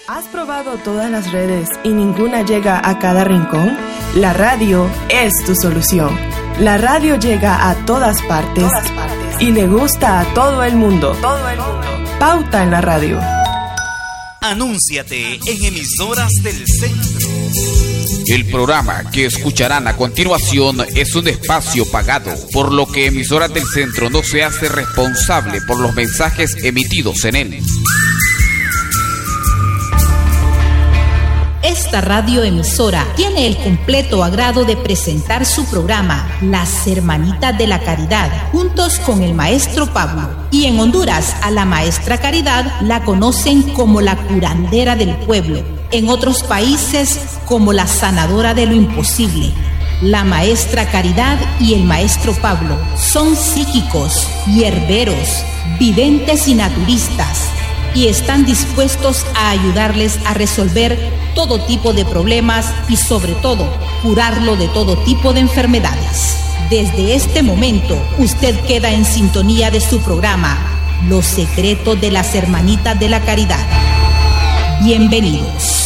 ¿Has probado todas las redes y ninguna llega a cada rincón? La radio es tu solución. La radio llega a todas partes y le gusta a todo el mundo. Pauta en la radio. Anúnciate en emisoras del centro. El programa que escucharán a continuación es un espacio pagado, por lo que Emisoras del Centro no se hace responsable por los mensajes emitidos en él. Esta radioemisora tiene el completo agrado de presentar su programa Las Hermanitas de la Caridad, juntos con el maestro Pablo. Y en Honduras, a la maestra Caridad la conocen como la curandera del pueblo. En otros países, como la sanadora de lo imposible. La maestra Caridad y el maestro Pablo son psíquicos, hierberos, videntes y naturistas. Y están dispuestos a ayudarles a resolver todo tipo de problemas y sobre todo curarlo de todo tipo de enfermedades. Desde este momento usted queda en sintonía de su programa Los Secretos de las Hermanitas de la Caridad. Bienvenidos.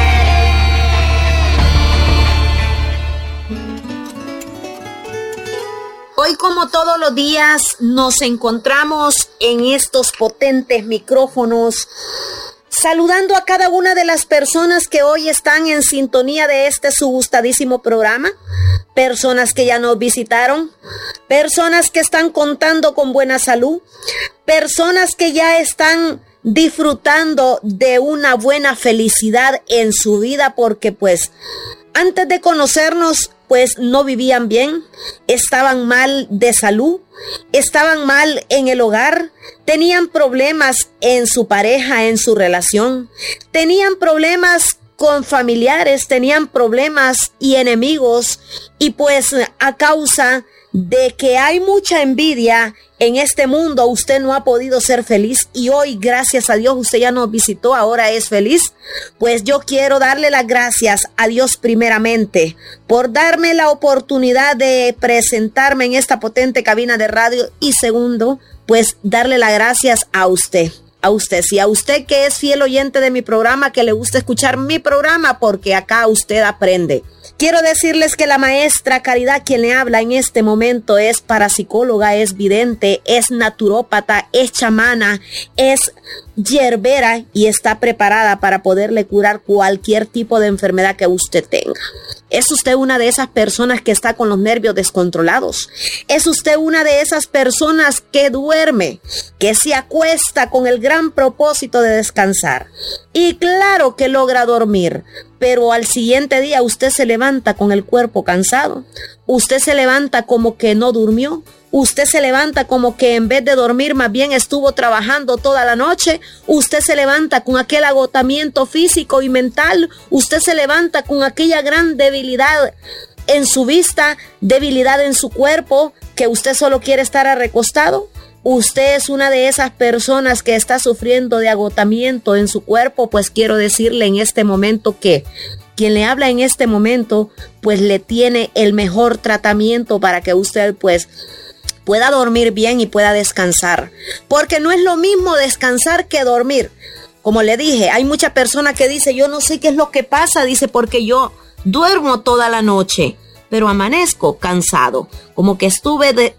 Hoy, como todos los días, nos encontramos en estos potentes micrófonos, saludando a cada una de las personas que hoy están en sintonía de este su gustadísimo programa, personas que ya nos visitaron, personas que están contando con buena salud, personas que ya están disfrutando de una buena felicidad en su vida porque pues antes de conocernos pues no vivían bien, estaban mal de salud, estaban mal en el hogar, tenían problemas en su pareja, en su relación, tenían problemas con familiares, tenían problemas y enemigos, y pues a causa de que hay mucha envidia en este mundo, usted no ha podido ser feliz y hoy, gracias a Dios, usted ya nos visitó, ahora es feliz. Pues yo quiero darle las gracias a Dios primeramente por darme la oportunidad de presentarme en esta potente cabina de radio y segundo, pues darle las gracias a usted. A usted, sí, a usted que es fiel oyente de mi programa, que le gusta escuchar mi programa, porque acá usted aprende. Quiero decirles que la maestra Caridad, quien le habla en este momento, es parapsicóloga, es vidente, es naturópata, es chamana, es hierbera y está preparada para poderle curar cualquier tipo de enfermedad que usted tenga. ¿Es usted una de esas personas que está con los nervios descontrolados? ¿Es usted una de esas personas que duerme, que se acuesta con el gran propósito de descansar? Y claro que logra dormir, pero al siguiente día usted se levanta con el cuerpo cansado. Usted se levanta como que no durmió. Usted se levanta como que en vez de dormir más bien estuvo trabajando toda la noche. Usted se levanta con aquel agotamiento físico y mental. Usted se levanta con aquella gran debilidad en su vista, debilidad en su cuerpo, que usted solo quiere estar recostado. Usted es una de esas personas que está sufriendo de agotamiento en su cuerpo, pues quiero decirle en este momento que quien le habla en este momento, pues le tiene el mejor tratamiento para que usted pues pueda dormir bien y pueda descansar. Porque no es lo mismo descansar que dormir. Como le dije, hay mucha persona que dice, yo no sé qué es lo que pasa, dice, porque yo duermo toda la noche, pero amanezco cansado, como que estuve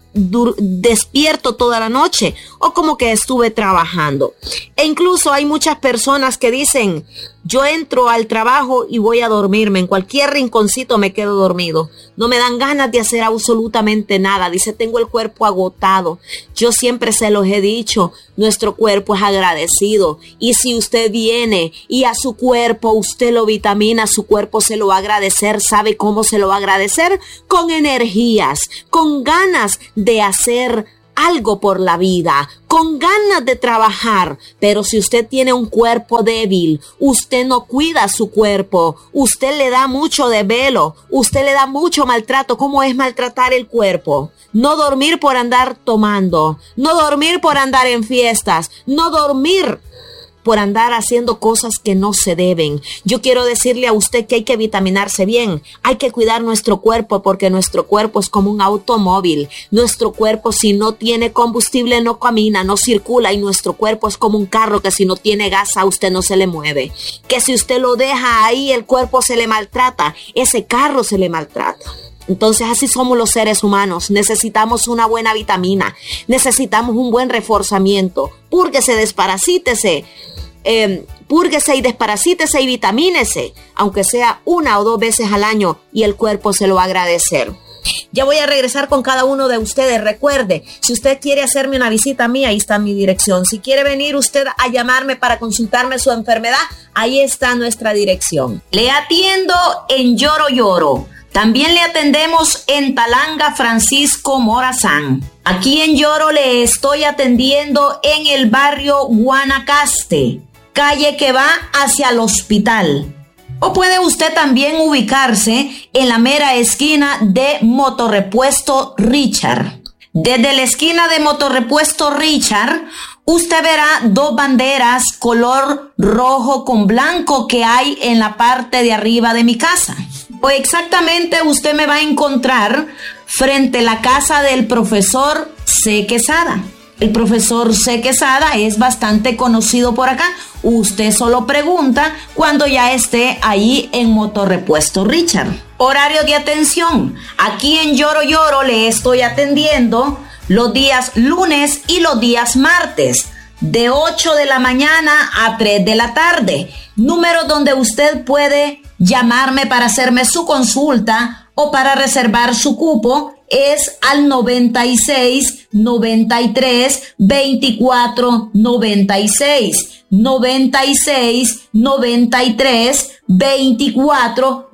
despierto toda la noche o como que estuve trabajando. E incluso hay muchas personas que dicen, yo entro al trabajo y voy a dormirme, en cualquier rinconcito me quedo dormido, no me dan ganas de hacer absolutamente nada, dice, tengo el cuerpo agotado. Yo siempre se los he dicho, nuestro cuerpo es agradecido, y si usted viene y a su cuerpo usted lo vitamina, su cuerpo se lo va a agradecer. ¿Sabe cómo se lo va a agradecer? Con energías, con ganas de hacer algo por la vida, con ganas de trabajar. Pero si usted tiene un cuerpo débil, usted no cuida su cuerpo, usted le da mucho desvelo, usted le da mucho maltrato. ¿Cómo es maltratar el cuerpo? No dormir por andar tomando, no dormir por andar en fiestas, no dormir por andar haciendo cosas que no se deben. Yo quiero decirle a usted que hay que vitaminarse bien, hay que cuidar nuestro cuerpo porque nuestro cuerpo es como un automóvil. Nuestro cuerpo si no tiene combustible no camina, no circula, y nuestro cuerpo es como un carro que si no tiene gas a usted no se le mueve. Que si usted lo deja ahí el cuerpo se le maltrata, ese carro se le maltrata. Entonces así somos los seres humanos, necesitamos una buena vitamina, necesitamos un buen reforzamiento, púrguese, desparasítese, púrguese y desparasítese y vitamínese, aunque sea 1 o 2 veces al año, y el cuerpo se lo va a agradecer. Ya voy a regresar con cada uno de ustedes. Recuerde, si usted quiere hacerme una visita a mí, ahí está mi dirección. Si quiere venir usted a llamarme para consultarme su enfermedad, ahí está nuestra dirección. Le atiendo en Lloro Lloro. También le atendemos en Talanga Francisco Morazán. Aquí en Lloro le estoy atendiendo en el barrio Guanacaste, calle que va hacia el hospital. O puede usted también ubicarse en la mera esquina de Motorrepuesto Richard. Desde la esquina de Motorrepuesto Richard, usted verá 2 banderas color rojo con blanco que hay en la parte de arriba de mi casa. O exactamente usted me va a encontrar frente a la casa del profesor C. Quesada. El profesor C. Quesada es bastante conocido por acá. Usted solo pregunta cuando ya esté ahí en Motorrepuesto Richard. Horario de atención. Aquí en Lloro Lloro le estoy atendiendo los días lunes y los días martes, de 8 de la mañana a 3 de la tarde. Número donde usted puede llamarme para hacerme su consulta o para reservar su cupo es al 96 93 24 96. 96 93 24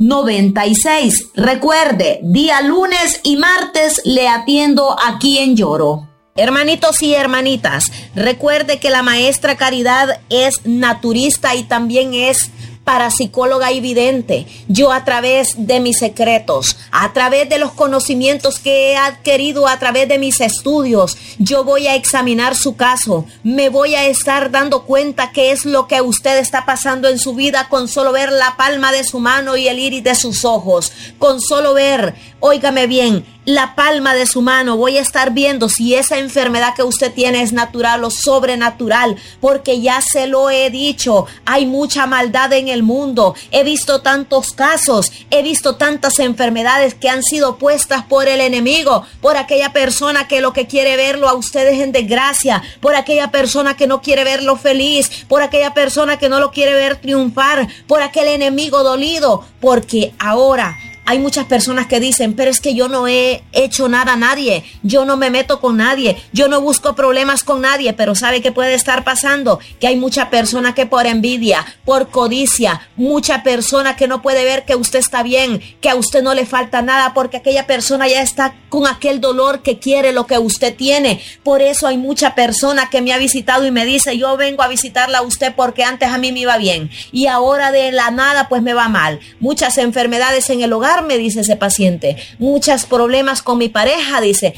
96. Recuerde, día lunes y martes le atiendo aquí en Lloro. Hermanitos y hermanitas, recuerde que la maestra Caridad es naturista y también es parapsicóloga y vidente. Yo a través de mis secretos, a través de los conocimientos que he adquirido a través de mis estudios, yo voy a examinar su caso, me voy a estar dando cuenta qué es lo que usted está pasando en su vida con solo ver la palma de su mano y el iris de sus ojos, con solo ver, óigame bien, la palma de su mano, voy a estar viendo si esa enfermedad que usted tiene es natural o sobrenatural, porque ya se lo he dicho, hay mucha maldad en el mundo, he visto tantos casos, he visto tantas enfermedades que han sido puestas por el enemigo, por aquella persona que lo que quiere verlo a ustedes en desgracia, por aquella persona que no quiere verlo feliz, por aquella persona que no lo quiere ver triunfar, por aquel enemigo dolido, porque ahora hay muchas personas que dicen, pero es que yo no he hecho nada a nadie, yo no me meto con nadie, yo no busco problemas con nadie, pero ¿sabe qué puede estar pasando? Que hay mucha persona que por envidia, por codicia, mucha persona que no puede ver que usted está bien, que a usted no le falta nada, porque aquella persona ya está con aquel dolor que quiere lo que usted tiene. Por eso hay mucha persona que me ha visitado y me dice, yo vengo a visitarla a usted porque antes a mí me iba bien y ahora de la nada pues me va mal. Muchas enfermedades en el hogar, me dice ese paciente, muchos problemas con mi pareja, dice,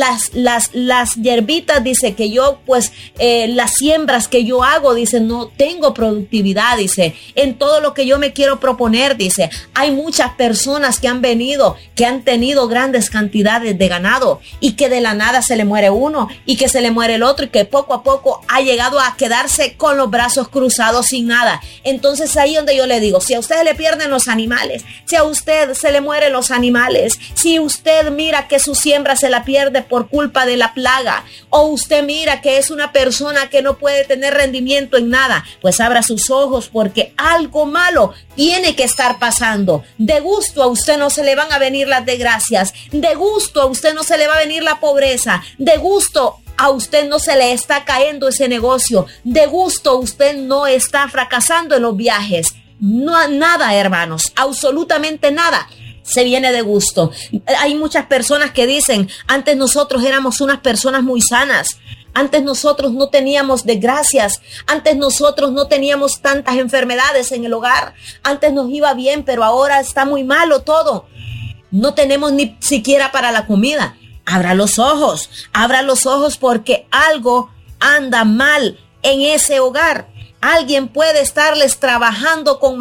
las hierbitas, dice, que yo pues las siembras que yo hago, dice, no tengo productividad, dice, en todo lo que yo me quiero proponer, dice, hay muchas personas que han venido, que han tenido grandes cantidades de ganado y que de la nada se le muere uno y que se le muere el otro y que poco a poco ha llegado a quedarse con los brazos cruzados sin nada. Entonces ahí donde yo le digo, si a usted le pierden los animales, si a usted se le mueren los animales, si usted mira que su siembra se la pierde por culpa de la plaga, o usted mira que es una persona que no puede tener rendimiento en nada, pues abra sus ojos porque algo malo tiene que estar pasando. De gusto a usted no se le van a venir las desgracias, de gusto a usted no se le va a venir la pobreza, de gusto a usted no se le está cayendo ese negocio, de gusto usted no está fracasando en los viajes. No, nada, hermanos, absolutamente nada se viene de gusto. Hay muchas personas que dicen, antes nosotros éramos unas personas muy sanas, antes nosotros no teníamos desgracias, antes nosotros no teníamos tantas enfermedades en el hogar, antes nos iba bien, pero ahora está muy malo todo, no tenemos ni siquiera para la comida. Abra los ojos porque algo anda mal en ese hogar. Alguien puede estarles trabajando con